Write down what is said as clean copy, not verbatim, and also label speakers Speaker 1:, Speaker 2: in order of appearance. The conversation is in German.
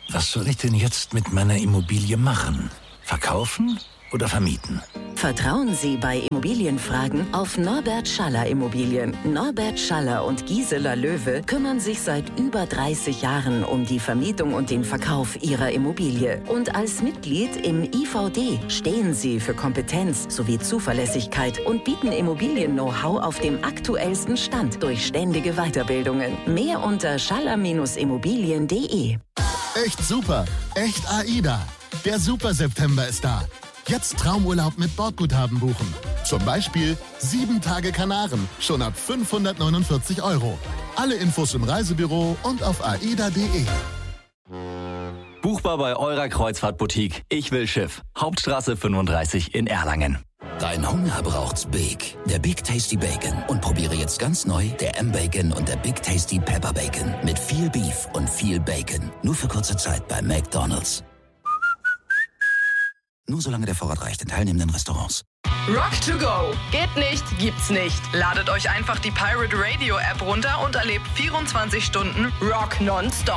Speaker 1: Was soll ich denn jetzt mit meiner Immobilie machen? Verkaufen oder vermieten?
Speaker 2: Vertrauen Sie bei Immobilienfragen auf Norbert Schaller Immobilien. Norbert Schaller und Gisela Löwe kümmern sich seit über 30 Jahren um die Vermietung und den Verkauf Ihrer Immobilie. Und als Mitglied im IVD stehen Sie für Kompetenz sowie Zuverlässigkeit und bieten Immobilien-Know-how auf dem aktuellsten Stand durch ständige Weiterbildungen. Mehr unter schaller-immobilien.de.
Speaker 3: Echt super, echt AIDA. Der Super September ist da. Jetzt Traumurlaub mit Bordguthaben buchen. Zum Beispiel 7 Tage Kanaren, schon ab 549 €. Alle Infos im Reisebüro und auf aida.de.
Speaker 4: Buchbar bei eurer Kreuzfahrtboutique. Ich will Schiff. Hauptstraße 35 in Erlangen.
Speaker 5: Dein Hunger braucht's Big. Der Big Tasty Bacon. Und probiere jetzt ganz neu der M-Bacon und der Big Tasty Pepper Bacon. Mit viel Beef und viel Bacon. Nur für kurze Zeit bei McDonald's. Nur solange der Vorrat reicht in teilnehmenden Restaurants.
Speaker 6: Rock to go. Geht nicht, gibt's nicht. Ladet euch einfach die Pirate Radio App runter und erlebt 24 Stunden Rock nonstop.